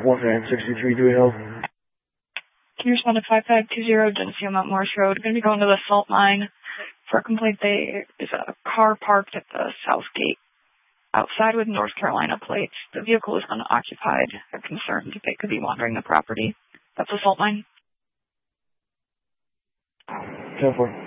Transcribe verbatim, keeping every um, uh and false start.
one nine sixty-three, do we help? Can you respond to five five two zero, Geneseo Mount Morris Road? Going to be going to the salt mine. For a complaint, there is a car parked at the south gate outside with North Carolina plates. The vehicle is unoccupied. They're concerned that they could be wandering the property. That's a salt mine. ten four.